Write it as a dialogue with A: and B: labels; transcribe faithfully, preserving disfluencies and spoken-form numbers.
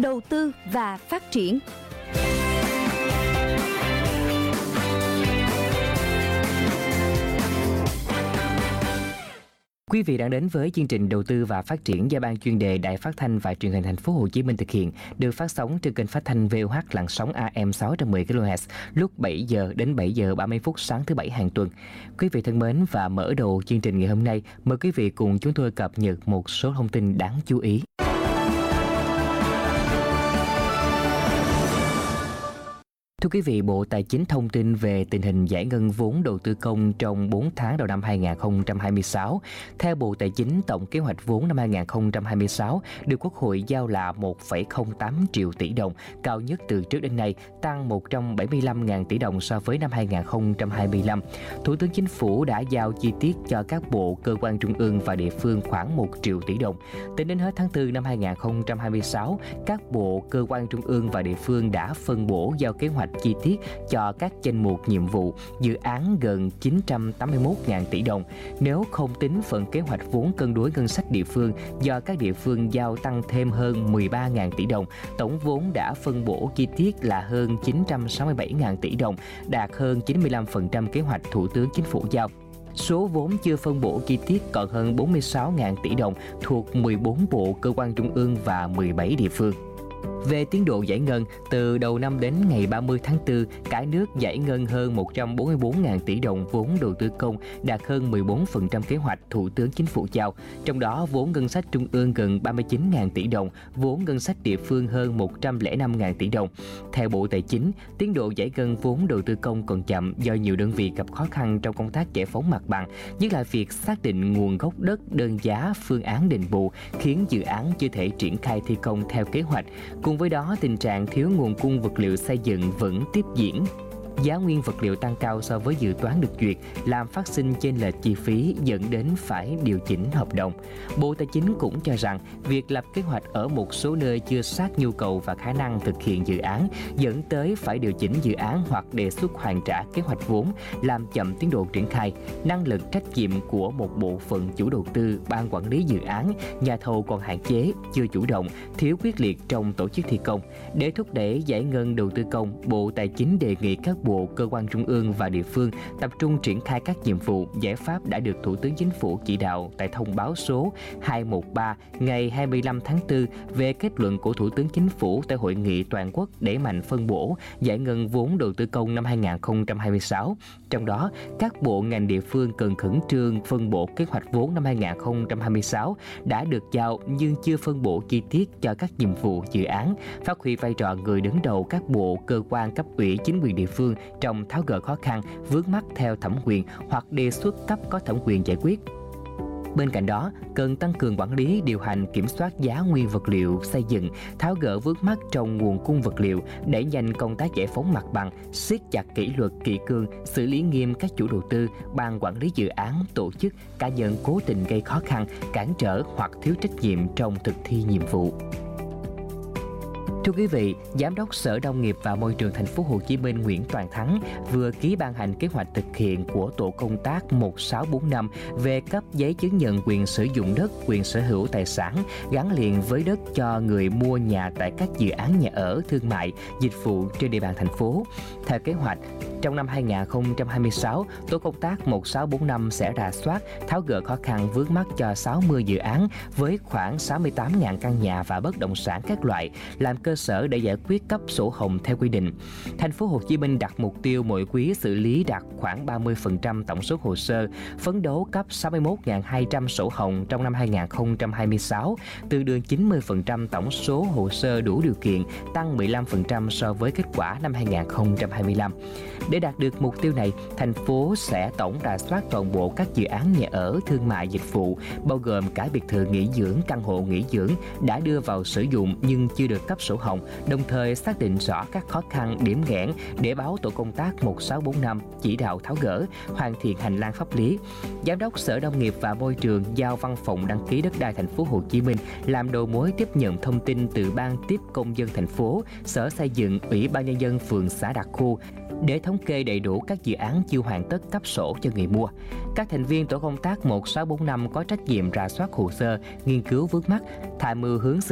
A: đầu tư và phát triển.
B: Quý vị đang đến với chương trình Đầu tư và Phát triển do Ban chuyên đề Đài Phát thanh và Truyền hình Thành phố Hồ Chí Minh thực hiện, được phát sóng trên kênh phát thanh vê o hát làn sóng a em sáu trăm mười ki lô héc lúc bảy giờ đến bảy giờ ba mươi phút sáng thứ bảy hàng tuần. Quý vị thân mến, và mở đầu chương trình ngày hôm nay, mời quý vị cùng chúng tôi cập nhật một số thông tin đáng chú ý. Thưa quý vị, Bộ Tài chính thông tin về tình hình giải ngân vốn đầu tư công trong bốn tháng đầu năm hai nghìn không trăm hai mươi sáu. Theo Bộ Tài chính, tổng kế hoạch vốn năm hai nghìn không trăm hai mươi sáu được Quốc hội giao là một phẩy không tám triệu tỷ đồng, cao nhất từ trước đến nay, tăng một trăm bảy mươi lăm nghìn tỷ đồng so với năm hai nghìn không trăm hai mươi lăm. Thủ tướng Chính phủ đã giao chi tiết cho các bộ, cơ quan trung ương và địa phương khoảng một triệu tỷ đồng. Tính đến hết tháng tư năm hai nghìn không trăm hai mươi sáu, các bộ, cơ quan trung ương và địa phương đã phân bổ giao kế hoạch chi tiết cho các danh mục nhiệm vụ, dự án gần chín trăm tám mươi mốt nghìn tỷ đồng. Nếu không tính phần kế hoạch vốn cân đối ngân sách địa phương do các địa phương giao tăng thêm hơn mười ba nghìn tỷ đồng, tổng vốn đã phân bổ chi tiết là hơn chín trăm sáu mươi bảy nghìn tỷ đồng, đạt hơn chín mươi lăm phần trăm kế hoạch Thủ tướng Chính phủ giao. Số vốn chưa phân bổ chi tiết còn hơn bốn mươi sáu nghìn tỷ đồng thuộc mười bốn bộ, cơ quan trung ương và mười bảy địa phương. Về tiến độ giải ngân, từ đầu năm đến ngày ba mươi tháng tư, cả nước giải ngân hơn một trăm bốn mươi bốn nghìn tỷ đồng vốn đầu tư công, đạt hơn mười bốn phần trăm kế hoạch Thủ tướng Chính phủ giao. Trong đó, vốn ngân sách trung ương gần ba mươi chín nghìn tỷ đồng, vốn ngân sách địa phương hơn một trăm lẻ năm nghìn tỷ đồng. Theo Bộ Tài chính, tiến độ giải ngân vốn đầu tư công còn chậm do nhiều đơn vị gặp khó khăn trong công tác giải phóng mặt bằng, nhất là việc xác định nguồn gốc đất, đơn giá, phương án đền bù, khiến dự án chưa thể triển khai thi công theo kế hoạch. Cùng với đó, tình trạng thiếu nguồn cung vật liệu xây dựng vẫn tiếp diễn. Giá nguyên vật liệu tăng cao so với dự toán được duyệt, làm phát sinh chênh lệch chi phí, dẫn đến phải điều chỉnh hợp đồng. Bộ Tài chính cũng cho rằng việc lập kế hoạch ở một số nơi chưa sát nhu cầu và khả năng thực hiện dự án, dẫn tới phải điều chỉnh dự án hoặc đề xuất hoàn trả kế hoạch vốn, làm chậm tiến độ triển khai. Năng lực, trách nhiệm của một bộ phận chủ đầu tư, ban quản lý dự án, nhà thầu còn hạn chế, chưa chủ động, thiếu quyết liệt trong tổ chức thi công. Để thúc đẩy giải ngân đầu tư công, Bộ Tài chính đề nghị các bộ, cơ quan trung ương và địa phương tập trung triển khai các nhiệm vụ, giải pháp đã được Thủ tướng Chính phủ chỉ đạo tại thông báo số hai một ba ngày hai mươi lăm tháng tư về kết luận của Thủ tướng Chính phủ tại Hội nghị toàn quốc đẩy mạnh phân bổ giải ngân vốn đầu tư công năm hai nghìn không trăm hai mươi sáu. Trong đó, các bộ ngành địa phương cần khẩn trương phân bổ kế hoạch vốn năm hai nghìn không trăm hai mươi sáu đã được giao nhưng chưa phân bổ chi tiết cho các nhiệm vụ, dự án, phát huy vai trò người đứng đầu các bộ, cơ quan, cấp ủy, chính quyền địa phương trong tháo gỡ khó khăn, vướng mắc theo thẩm quyền hoặc đề xuất cấp có thẩm quyền giải quyết. Bên cạnh đó, cần tăng cường quản lý, điều hành, kiểm soát giá nguyên vật liệu xây dựng, tháo gỡ vướng mắc trong nguồn cung vật liệu, đẩy nhanh công tác giải phóng mặt bằng, siết chặt kỷ luật, kỷ cương, xử lý nghiêm các chủ đầu tư, ban quản lý dự án, tổ chức, cá nhân cố tình gây khó khăn, cản trở hoặc thiếu trách nhiệm trong thực thi nhiệm vụ. Thưa quý vị, Giám đốc Sở Nông nghiệp và Môi trường Thành phố Hồ Chí Minh Nguyễn Toàn Thắng vừa ký ban hành kế hoạch thực hiện của tổ công tác một sáu bốn năm về cấp giấy chứng nhận quyền sử dụng đất, quyền sở hữu tài sản gắn liền với đất cho người mua nhà tại các dự án nhà ở, thương mại, dịch vụ trên địa bàn thành phố. Theo kế hoạch, trong năm hai nghìn không trăm hai mươi sáu, tổ công tác một sáu bốn năm sẽ rà soát, tháo gỡ khó khăn vướng mắc cho sáu mươi dự án với khoảng sáu mươi tám nghìn căn nhà và bất động sản các loại, làm cơ sở để giải quyết cấp sổ hồng theo quy định. Thành phố Hồ Chí Minh đặt mục tiêu mỗi quý xử lý đạt khoảng ba mươi phần trăm tổng số hồ sơ, phấn đấu cấp sáu mươi mốt nghìn hai trăm sổ hồng trong năm hai nghìn không trăm hai mươi sáu, tương đương chín mươi phần trăm tổng số hồ sơ đủ điều kiện, tăng mười lăm phần trăm so với kết quả năm hai nghìn không trăm hai mươi lăm. Để đạt được mục tiêu này, thành phố sẽ tổng rà soát toàn bộ các dự án nhà ở, thương mại, dịch vụ, bao gồm cả biệt thự nghỉ dưỡng, căn hộ nghỉ dưỡng đã đưa vào sử dụng nhưng chưa được cấp sổ hồng, đồng thời xác định rõ các khó khăn, điểm nghẽn để báo tổ công tác một sáu bốn năm chỉ đạo tháo gỡ, hoàn thiện hành lang pháp lý. Giám đốc Sở Nông nghiệp và Môi trường giao Văn phòng đăng ký đất đai Thành phố Hồ Chí Minh làm đầu mối tiếp nhận thông tin từ Ban tiếp công dân thành phố, Sở Xây dựng, Ủy ban nhân dân phường, xã, đặc khu để thống kê đầy đủ các dự án chưa hoàn tất cấp sổ cho người mua. Các thành viên tổ công tác một sáu bốn năm có trách nhiệm rà soát hồ sơ, nghiên cứu vướng mắc, tham mưu hướng xử